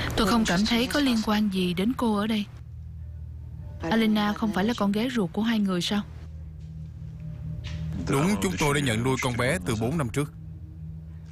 Tôi không cảm thấy có liên quan gì đến cô ở đây. Alena không phải là con gái ruột của hai người sao? Đúng, chúng tôi đã nhận nuôi con bé từ 4 năm trước.